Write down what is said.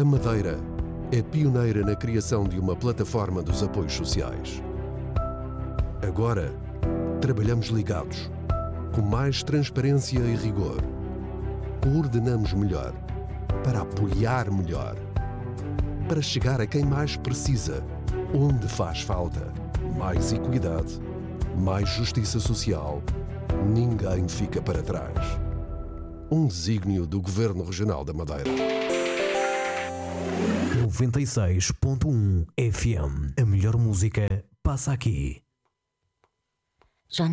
Madeira é pioneira na criação de uma plataforma dos apoios sociais. Agora, trabalhamos ligados, com mais transparência e rigor. Coordenamos melhor, para apoiar melhor, para chegar a quem mais precisa, onde faz falta. Mais equidade, mais justiça social. Ninguém fica para trás. Um desígnio do Governo Regional da Madeira. 96.1 FM. A melhor música passa aqui.